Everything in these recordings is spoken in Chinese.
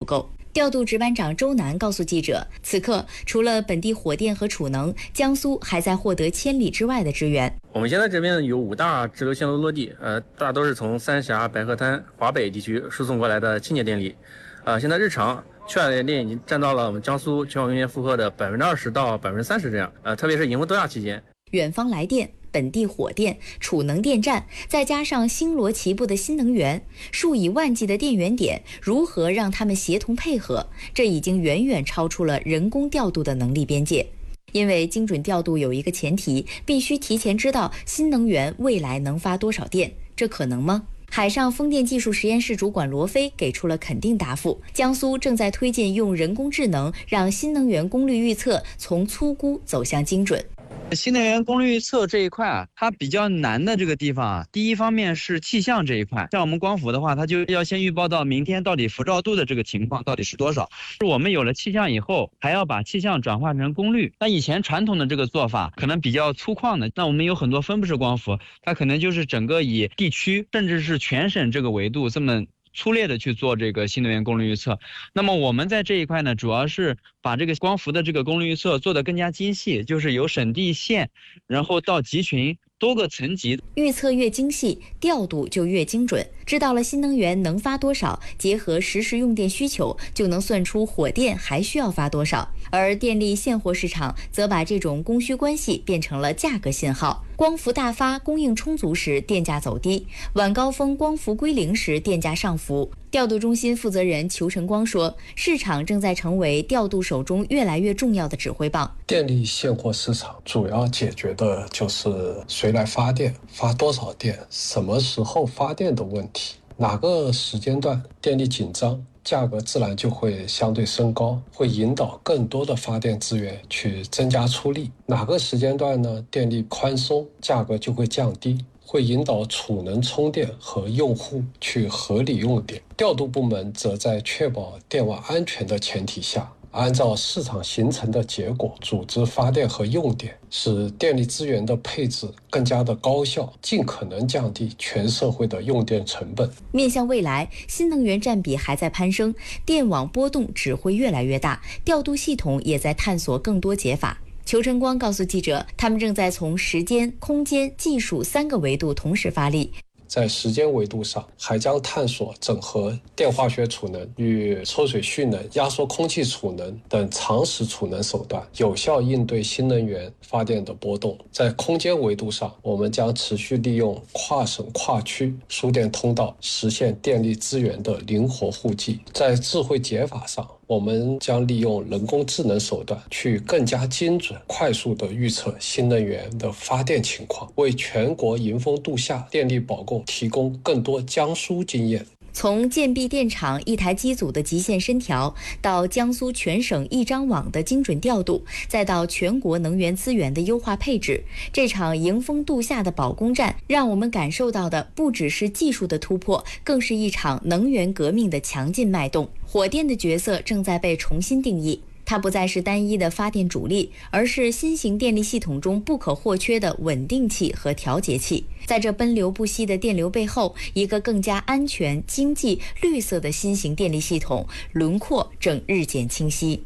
够。调度值班长周南告诉记者，此刻除了本地火电和储能，江苏还在获得千里之外的支援。 我们现在这边有5大直流线路落地，大都是从三峡、白河滩、华北地区输送过来的清洁电力。现在日常缺氧电已经占到了我们江苏全网用电负荷的20%到30%这样。特别是迎风度夏期间， 远方来电、本地火电、储能电站，再加上星罗棋布的新能源，数以万计的电源点，如何让他们协同配合？这已经远远超出了人工调度的能力边界。因为精准调度有一个前提，必须提前知道新能源未来能发多少电，这可能吗？海上风电技术实验室主管罗飞给出了肯定答复。江苏正在推进用人工智能让新能源功率预测从粗估走向精准。 新能源功率预测这一块啊，它比较难的这个地方啊，第一方面是气象这一块，像我们光伏的话，它就要先预报到明天到底辐照度的这个情况到底是多少。我们有了气象以后，还要把气象转化成功率。那以前传统的这个做法可能比较粗犷的，那我们有很多分布式光伏，它可能就是整个以地区甚至是全省这个维度这么粗略的去做这个新能源功率预测。那么我们在这一块呢，主要是把这个光伏的这个功率预测做得更加精细，就是由省地县，然后到集群多个层级， 预测越精细，调度就越精准。知道了新能源能发多少，结合实时用电需求，就能算出火电还需要发多少。而电力现货市场则把这种供需关系变成了价格信号。光伏大发、供应充足时，电价走低；晚高峰光伏归零时，电价上浮。调度中心负责人裘晨光说，市场正在成为调度手中越来越重要的指挥棒。 电力现货市场主要解决的就是谁来发电、发多少电、什么时候发电的问题。哪个时间段电力紧张，价格自然就会相对升高，会引导更多的发电资源去增加出力。哪个时间段呢，电力宽松，价格就会降低，会引导储能充电和用户去合理用电。调度部门则在确保电网安全的前提下，按照市场形成的结果组织发电和用电，使电力资源的配置更加的高效，尽可能降低全社会的用电成本。 面向未来，新能源占比还在攀升，电网波动只会越来越大，调度系统也在探索更多解法。裘晨光告诉记者，他们正在从时间、空间、技术3个维度同时发力。 在时间维度上，还将探索整合电化学储能与抽水蓄能、压缩空气储能等长时储能手段，有效应对新能源发电的波动。在空间维度上，我们将持续利用跨省跨区输电通道，实现电力资源的灵活互济。在智慧解法上，我们将利用人工智能手段去更加精准、快速地预测新能源的发电情况，为全国迎峰度夏电力保供提供更多江苏经验。 从建壁电厂一台机组的极限深调，到江苏全省一张网的精准调度，再到全国能源资源的优化配置，这场迎峰度夏的保供战，让我们感受到的不只是技术的突破，更是一场能源革命的强劲脉动。火电的角色正在被重新定义，它不再是单一的发电主力，而是新型电力系统中不可或缺的稳定器和调节器。在这奔流不息的电流背后，一个更加安全、经济、绿色的新型电力系统轮廓正日渐清晰。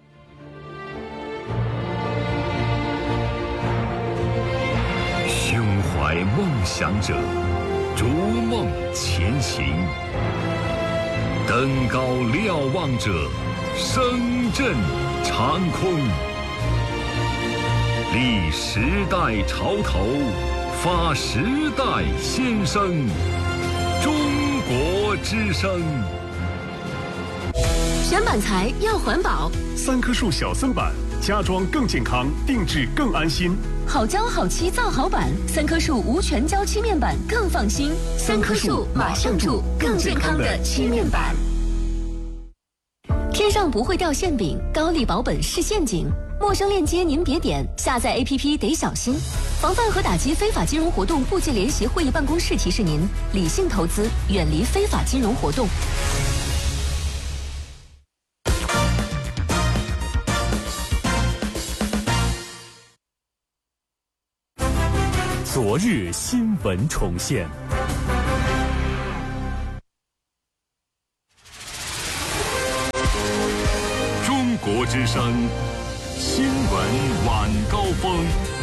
胸怀梦想者，逐梦前行；登高瞭望者，声震长空。立时代潮头，发时代先声。中国之声。 选板材要环保 ，3棵树小僧板，家装更健康，定制更安心。 好胶好漆造好板，3棵树无全胶漆面板更放心。3棵树马上住更健康的漆面板。天上不会掉馅饼，高利保本是陷阱。陌生链接您别点，下载 APP 得小心。防范和打击非法金融活动部际联席会议办公室提示您：理性投资，远离非法金融活动。 昨日新闻重现。 国之声，新闻晚高峰。